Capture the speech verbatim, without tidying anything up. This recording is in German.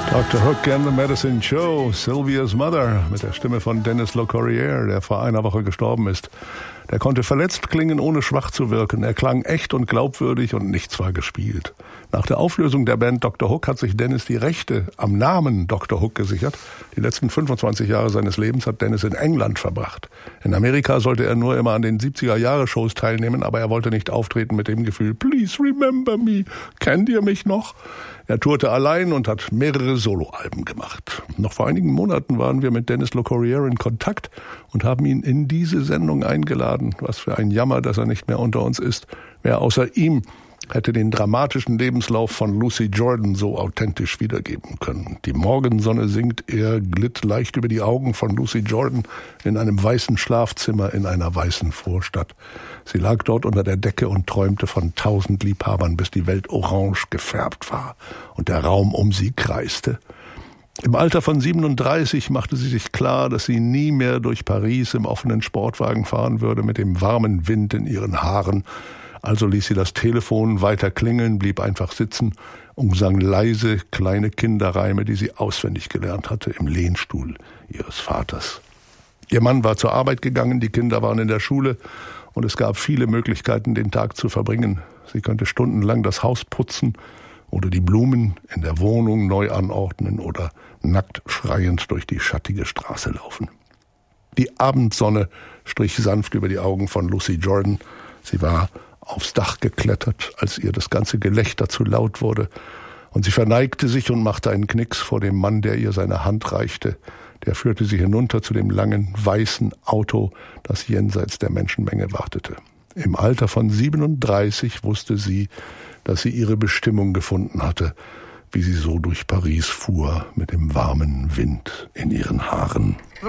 Doktor Hook and the Medicine Show, Sylvia's Mother, mit der Stimme von Denis LeCourrier, der vor einer Woche gestorben ist. Der konnte verletzt klingen, ohne schwach zu wirken. Er klang echt und glaubwürdig und nichts war gespielt. Nach der Auflösung der Band Doktor Hook hat sich Dennis die Rechte am Namen Doktor Hook gesichert. Die letzten fünfundzwanzig Jahre seines Lebens hat Dennis in England verbracht. In Amerika sollte er nur immer an den siebziger-Jahre-Shows teilnehmen, aber er wollte nicht auftreten mit dem Gefühl, please remember me, kennt ihr mich noch? Er tourte allein und hat mehrere Soloalben gemacht. Noch vor einigen Monaten waren wir mit Denis LeCourrier in Kontakt und haben ihn in diese Sendung eingeladen. Was für ein Jammer, dass er nicht mehr unter uns ist. Wer außer ihm hätte den dramatischen Lebenslauf von Lucy Jordan so authentisch wiedergeben können. Die Morgensonne sinkt, er glitt leicht über die Augen von Lucy Jordan in einem weißen Schlafzimmer in einer weißen Vorstadt. Sie lag dort unter der Decke und träumte von tausend Liebhabern, bis die Welt orange gefärbt war und der Raum um sie kreiste. Im Alter von siebenunddreißig machte sie sich klar, dass sie nie mehr durch Paris im offenen Sportwagen fahren würde mit dem warmen Wind in ihren Haaren. Also ließ sie das Telefon weiter klingeln, blieb einfach sitzen und sang leise kleine Kinderreime, die sie auswendig gelernt hatte im Lehnstuhl ihres Vaters. Ihr Mann war zur Arbeit gegangen, die Kinder waren in der Schule und es gab viele Möglichkeiten, den Tag zu verbringen. Sie könnte stundenlang das Haus putzen oder die Blumen in der Wohnung neu anordnen oder nackt schreiend durch die schattige Straße laufen. Die Abendsonne strich sanft über die Augen von Lucy Jordan. Sie war aufs Dach geklettert, als ihr das ganze Gelächter zu laut wurde, und sie verneigte sich und machte einen Knicks vor dem Mann, der ihr seine Hand reichte. Der führte sie hinunter zu dem langen, weißen Auto, das jenseits der Menschenmenge wartete. Im Alter von siebenunddreißig wusste sie, dass sie ihre Bestimmung gefunden hatte, wie sie so durch Paris fuhr mit dem warmen Wind in ihren Haaren. The